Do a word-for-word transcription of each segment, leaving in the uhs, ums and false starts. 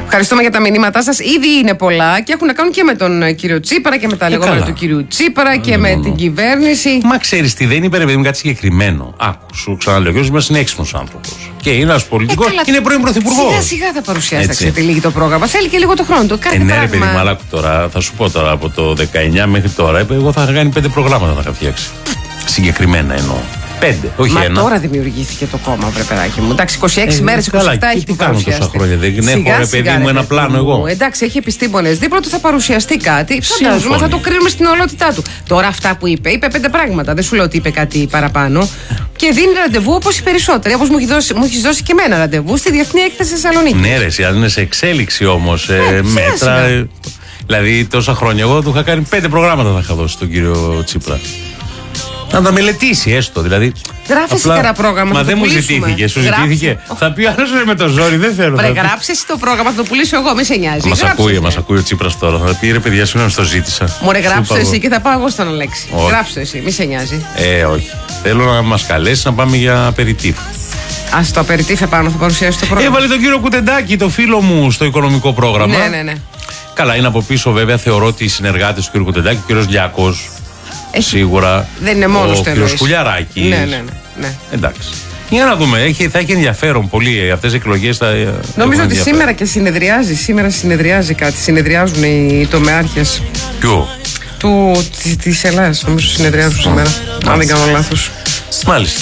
Ευχαριστούμε για τα μηνύματά σας. Ήδη είναι πολλά και έχουν να κάνουν και με τον κύριο Τσίπρα και με τα ε, λεγόμενα του κύριου Τσίπρα ε, και ε, με ε, την κυβέρνηση. Μα ξέρεις τι, δεν είπε ρε παιδί μου κάτι συγκεκριμένο. Άκου, σου ξαναλέω. Ο κύριος μας είναι έξυπνος άνθρωπος. Και είναι ένας πολιτικός. Ε, είναι πρώην πρωθυπουργός. Σιγά σιγά θα παρουσιάσει, θα ξεφυλίγει το πρόγραμμα. Θέλει και λίγο το χρόνο του. Ε, ναι, ρε παιδί μου, αλλά τώρα θα σου πω τώρα από το δεκαεννιά μέχρι τώρα, εγώ θα είχα κάνει πέντε προγράμματα να είχα φτιάξει. Συγκεκριμένα εννοώ. Πέντε, όχι Μα ένα. τώρα δημιουργήθηκε το κόμμα, βρε παιδάκι μου. Εντάξει, είκοσι έξι μέρες, είκοσι επτά έχει την παρουσιαστεί. Τόσα χρόνια. Δεν έχω, ρε παιδί μου, ένα πλάνο εγώ. Εντάξει, έχει επιστήμονες δίπλα του, θα παρουσιαστεί κάτι. Φαντάζομαι θα το κρίνουμε στην ολότητά του. Τώρα αυτά που είπε, είπε πέντε πράγματα. Δεν σου λέω ότι είπε κάτι παραπάνω. Και δίνει ραντεβού όπως οι περισσότεροι. Όπως μου έχει δώσει, μου έχει δώσει και εμένα ραντεβού στη Διεθνή Έκθεση Θεσσαλονίκη. Ναι, ρε, αν είναι σε εξέλιξη όμως ε, μέτρα. Ε, δηλαδή τόσα χρόνια εγώ του είχα κάνει πέντε προγράμματα να είχα δώσει στον κύριο Τσίπρα. Να τα μελετήσει έστω, δηλαδή. Γράφει κανένα πρόγραμμα. Μα δεν μου ζητήθηκε, σου ζητήθηκε. Θα πει άλλο με το ζόρι, δεν θέλω. Βρε, γράψε το πρόγραμμα, θα το πουλήσω εγώ, μη σε νοιάζει. Μα ακούει, μα ακούει ο Τσίπρας τώρα. Θα πει ρε παιδιά, σου να το ζήτησα. Μωρέ, γράψε εσύ και θα πάω εγώ στον Αλέξη. Γράψε εσύ, μη σε νοιάζει. Ε, όχι. Θέλω να μα καλέσει να πάμε για απεριτίφ. Α, το απεριτίφ επάνω θα παρουσιάσει το πρόγραμμα. Έβαλε τον κύριο Κουτεντάκη, το φίλο μου, στο οικονομικό πρόγραμμα. Ναι, ναι, ναι. Καλά, είναι από πίσω βέβαια, θεωρώ ότι οι συνεργάτε του κύριου Κουτεντάκη, ο κύριο Λιάκος. Έχει... Σίγουρα. Δεν είναι μόνο ο κ. Σκουλιαράκης. Ναι, ναι, ναι, ναι. Εντάξει. Για να δούμε. Έχει, θα έχει ενδιαφέρον πολύ αυτές οι εκλογές. Θα, νομίζω ότι σήμερα και συνεδριάζει. Σήμερα συνεδριάζει κάτι. Συνεδριάζουν οι τομεάρχες. Ποιο? Του, της, της Ελλάδας. Νομίζω συνεδριάζουν σήμερα. Αν δεν κάνω λάθος. Μάλιστα.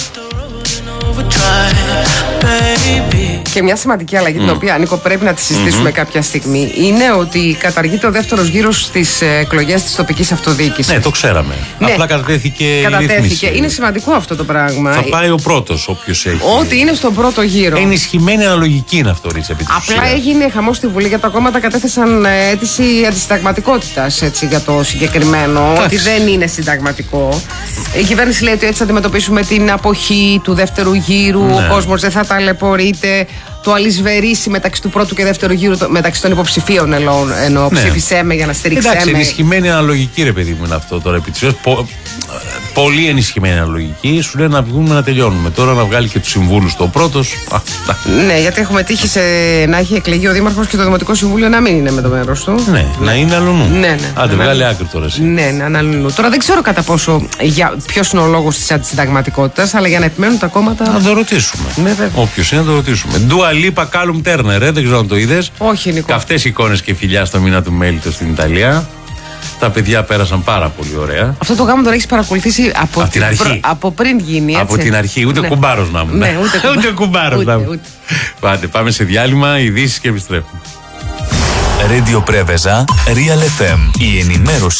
Και μια σημαντική αλλαγή, mm. την οποία, Νίκο, πρέπει να τη συζητήσουμε mm-hmm. κάποια στιγμή, είναι ότι καταργείται ο δεύτερος γύρος στις εκλογές της τοπικής αυτοδιοίκησης. Ναι, το ξέραμε. Ναι. Απλά κατατέθηκε η Κατατέθηκε. Είναι σημαντικό αυτό το πράγμα. Θα πάει ο πρώτος, όποιος έχει. Ό,τι είναι στον πρώτο γύρο. Ενισχυμένη αναλογική είναι αυτό, Ρίτσα. Απλά έγινε χαμός στη Βουλή, γιατί τα κόμματα κατέθεσαν αίτηση αντισυνταγματικότητας για το συγκεκριμένο. Άχι. Ότι δεν είναι συνταγματικό. Η κυβέρνηση λέει ότι έτσι θα αντιμετωπίσουμε την αποχή του δεύτερου γύρου. Ναι. Ο κόσμος δεν θα ταλαιπωρείται. Το αλυσβερίσει μεταξύ του πρώτου και δεύτερου γύρου, μεταξύ των υποψηφίων εννοώ. Ναι. Ψήφισέ με για να στηρίξέ με. Εντάξει, ενισχυμένη αναλογική, ρε παιδί μου, είναι αυτό τώρα επί της ουσίας. Πο, πολύ ενισχυμένη αναλογική. Σου λέει να βγούμε να τελειώνουμε. Τώρα να βγάλει και τους συμβούλους το πρώτος. Ναι, γιατί έχουμε τύχει σε, να έχει εκλεγεί ο Δήμαρχος και το Δημοτικό Συμβούλιο να μην είναι με το μέρος του. Ναι, ναι. Να είναι αλλονού. Ναι, ναι. Άντε, ναι, βγάλει άκρη τώρα εσύ. Ναι, ναι, αλλονού. Τώρα δεν ξέρω κατά πόσο. Ποιος είναι ο λόγος της αντισυνταγματικότητας, αλλά για να επιμένουν τα κόμματα. Να το ρωτήσουμε. Ναι, όποιος είναι να το ρωτήσουμε. Ντουα Λίπα Κάλουμ Τέρνερ, δεν ξέρω αν το είδες. Όχι, Νικό. Καυτές εικόνες και φιλιά στο μήνα του Μέλιτο στην Ιταλία. Τα παιδιά πέρασαν πάρα πολύ ωραία. Αυτό το γάμο τον έχεις παρακολουθήσει από, από την αρχή. Προ... από πριν γίνει, έτσι. Από την αρχή, ούτε ναι. κουμπάρος να ήμουν. Ναι, ούτε, ούτε κουμπάρος να ήμουν. Πάτε, πάμε σε διάλειμμα, ειδήσεις και επιστρέφουμε. Radio Preveza, Real εφ εμ. Η ενημέρωση